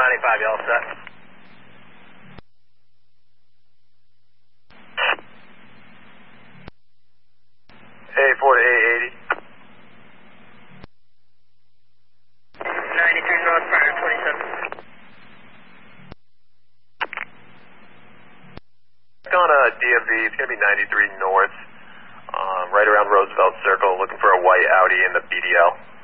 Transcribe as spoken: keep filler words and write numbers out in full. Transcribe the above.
ninety-five, you all set? A four to A eighty. ninety-three north, prior twenty-seven. It's on a D M V, it's going to be ninety-three north, um, right around Roosevelt Circle, looking for a white Audi in the B D L.